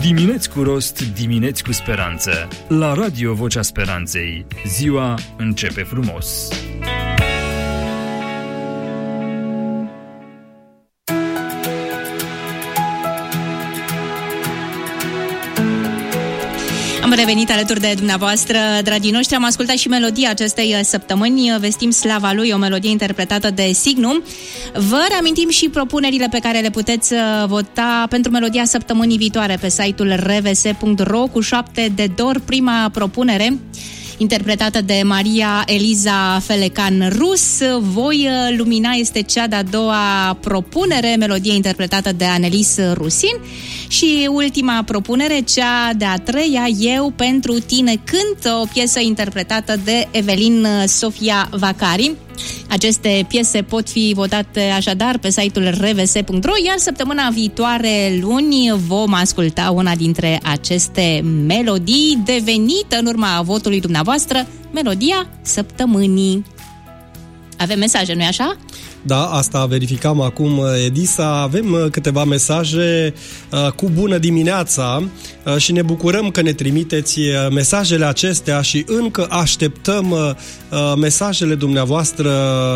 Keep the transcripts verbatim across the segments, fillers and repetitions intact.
Dimineți cu rost, dimineți cu speranță. La Radio Vocea Speranței. Ziua începe frumos. Am revenit alături de dumneavoastră, dragii noștri. Am ascultat și melodia acestei săptămâni, Vestim slava lui, o melodie interpretată de Signum. Vă reamintim și propunerile pe care le puteți vota pentru melodia săptămânii viitoare pe site-ul r v s punct r o cu șapte de dor. Prima propunere interpretată de Maria Eliza Felecan Rus. Voi lumina este cea de-a doua propunere, melodie interpretată de Anelis Rusin. Și ultima propunere, cea de-a treia, Eu pentru tine cânt, o piesă interpretată de Evelin Sofia Vacari. Aceste piese pot fi votate așadar pe site-ul r v s punct r o, iar săptămâna viitoare, luni, vom asculta una dintre aceste melodii devenită în urma votului dumneavoastră melodia săptămânii. Avem mesaje, nu-i așa? Da, asta verificam acum, Edisa. Avem câteva mesaje uh, cu bună dimineața uh, și ne bucurăm că ne trimiteți mesajele acestea și încă așteptăm uh, mesajele dumneavoastră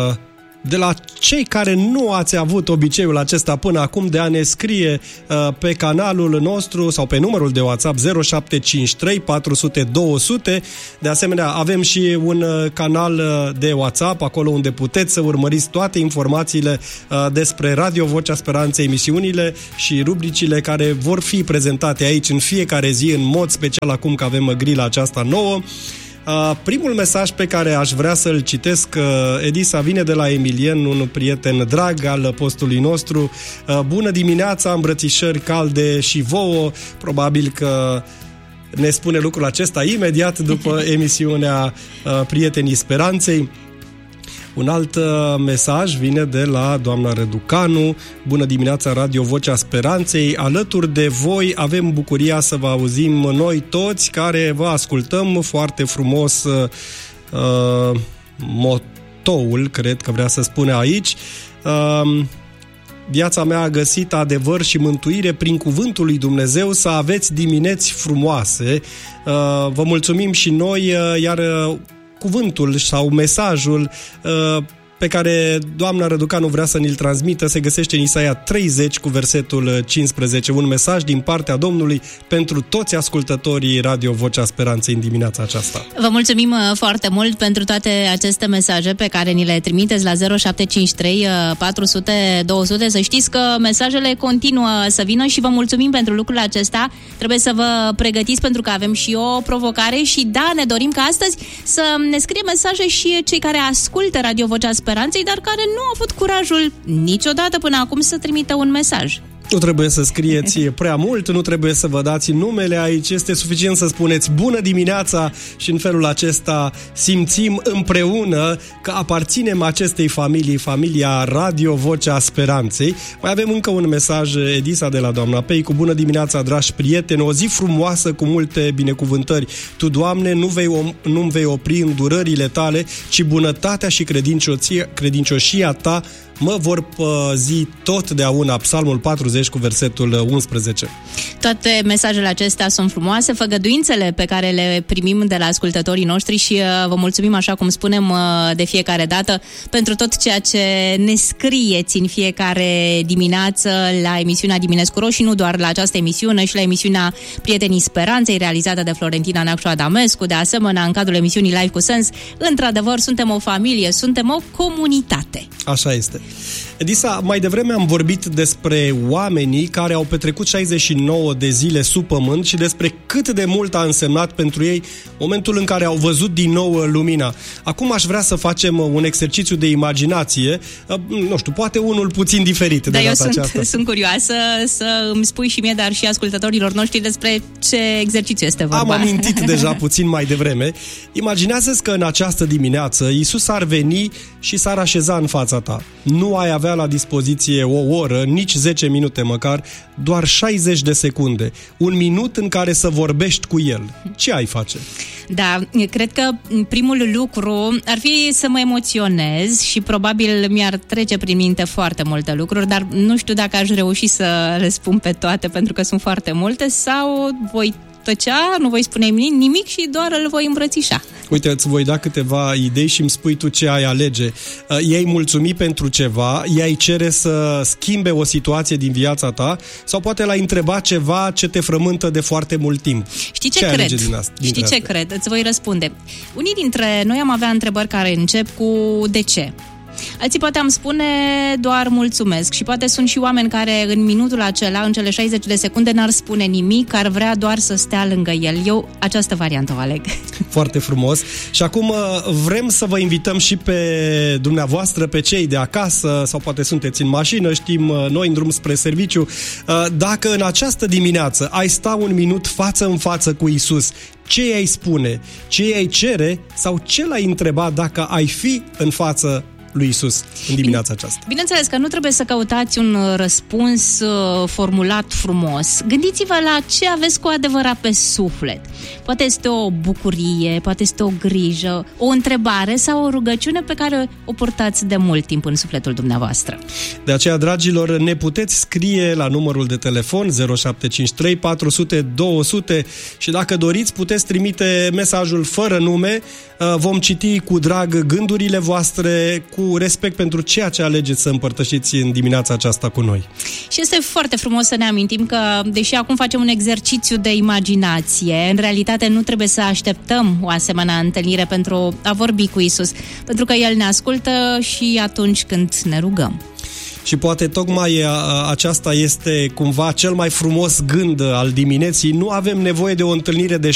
de la cei care nu ați avut obiceiul acesta până acum de a ne scrie uh, pe canalul nostru sau pe numărul de WhatsApp zero șapte cinci trei patru zero zero două zero zero. De asemenea, avem și un uh, canal de WhatsApp, acolo unde puteți să urmăriți toate informațiile uh, despre Radio Vocea Speranței, emisiunile și rubricile care vor fi prezentate aici în fiecare zi, în mod special acum că avem grila aceasta nouă. Uh, primul mesaj pe care aș vrea să-l citesc, uh, Edisa, vine de la Emilien, un prieten drag al postului nostru. Uh, bună dimineața, îmbrățișări calde și vouă. Probabil că ne spune lucrul acesta imediat după emisiunea uh, Prietenii Speranței. Un alt mesaj vine de la doamna Răducanu. Bună dimineața, Radio Vocea Speranței. Alături de voi avem bucuria să vă auzim noi toți care vă ascultăm foarte frumos. Uh, motoul, cred că vrea să spune aici. Uh, Viața mea a găsit adevăr și mântuire prin cuvântul lui Dumnezeu. Să aveți dimineți frumoase. Uh, vă mulțumim și noi, uh, iar uh, cuvântul sau mesajul uh, pe care doamna Răducanu vrea să ni-l transmită se găsește în Isaia treizeci cu versetul cincisprezece, un mesaj din partea Domnului pentru toți ascultătorii Radio Vocea Speranței în dimineața aceasta. Vă mulțumim foarte mult pentru toate aceste mesaje pe care ni le trimiteți la zero șapte cinci trei patru zero zero două zero zero. Să știți că mesajele continuă să vină și vă mulțumim pentru lucrul acesta. Trebuie să vă pregătiți pentru că avem și o provocare și da, ne dorim ca astăzi să ne scrie mesaje și cei care ascultă Radio Vocea Speranței, dar care nu au avut curajul niciodată până acum să trimită un mesaj. Nu trebuie să scrieți prea mult, nu trebuie să vă dați numele aici, este suficient să spuneți bună dimineața și în felul acesta simțim împreună că aparținem acestei familii, familia Radio Vocea Speranței. Mai avem încă un mesaj, Edisa, de la doamna Pei, cu bună dimineața, dragi prieteni, o zi frumoasă cu multe binecuvântări. Tu, Doamne, nu vei, nu vei opri îndurările tale, ci bunătatea și credincioșia ta mă vor păzi totdeauna. Psalmul patruzeci cu versetul unsprezece. Toate mesajele acestea sunt frumoase, făgăduințele pe care le primim de la ascultătorii noștri și vă mulțumim, așa cum spunem de fiecare dată, pentru tot ceea ce ne scrieți în fiecare dimineață la emisiunea Dimineți cu Ro și nu doar la această emisiune, și la emisiunea Prietenii Speranței, realizată de Florentina Neacșu Adamescu, de asemenea în cadrul emisiunii Live cu Sens. Într-adevăr, suntem o familie, suntem o comunitate. Așa este. Edisa, mai devreme am vorbit despre oamenii care au petrecut șaizeci și nouă de zile sub pământ și despre cât de mult a însemnat pentru ei momentul în care au văzut din nou lumina. Acum aș vrea să facem un exercițiu de imaginație, nu știu, poate unul puțin diferit de da, data eu sunt, aceasta. sunt curioasă să îmi spui și mie, dar și ascultătorilor noștri despre ce exercițiu este vorba. Am amintit deja puțin mai devreme. Imaginează-ți că în această dimineață Iisus ar veni și s-ar așeza în fața ta. nu ai avea la dispoziție o oră, nici zece minute măcar, doar șaizeci de secunde. Un minut în care să vorbești cu el. Ce ai face? Da, cred că primul lucru ar fi să mă emoționez și probabil mi-ar trece prin minte foarte multe lucruri, dar nu știu dacă aș reuși să le spun pe toate, pentru că sunt foarte multe, sau voi tăcea, nu voi spune nimic și doar îl voi îmbrățișa. Uite, îți voi da câteva idei și îmi spui tu ce ai alege. I-ai mulțumi pentru ceva, i-ai cere să schimbe o situație din viața ta sau poate l-ai întreba ceva ce te frământă de foarte mult timp. Știi ce, ce cred? Din asta, Știi ce astea? cred? Îți voi răspunde. Unii dintre noi am avea întrebări care încep cu de ce. Alții poate am spune doar mulțumesc și poate sunt și oameni care în minutul acela, în cele șaizeci de secunde, n-ar spune nimic, ar vrea doar să stea lângă el. Eu această variantă o aleg. Foarte frumos. Și acum vrem să vă invităm și pe dumneavoastră, pe cei de acasă, sau poate sunteți în mașină, știm noi în drum spre serviciu, dacă în această dimineață ai sta un minut față în față cu Iisus, ce i-ai spune, ce i-ai cere sau ce l-ai întreba dacă ai fi în față lui Iisus în dimineața aceasta? Bineînțeles că nu trebuie să căutați un răspuns uh, formulat frumos. Gândiți-vă la ce aveți cu adevărat pe suflet. Poate este o bucurie, poate este o grijă, o întrebare sau o rugăciune pe care o purtați de mult timp în sufletul dumneavoastră. De aceea, dragilor, ne puteți scrie la numărul de telefon zero șapte cinci trei patru zero zero două zero zero și dacă doriți puteți trimite mesajul fără nume. Vom citi cu drag gândurile voastre, cu respect pentru ceea ce alegeți să împărtășiți în dimineața aceasta cu noi. Și este foarte frumos să ne amintim că, deși acum facem un exercițiu de imaginație, în realitate nu trebuie să așteptăm o asemenea întâlnire pentru a vorbi cu Iisus, pentru că El ne ascultă și atunci când ne rugăm. Și poate tocmai aceasta este cumva cel mai frumos gând al dimineții. Nu avem nevoie de o întâlnire de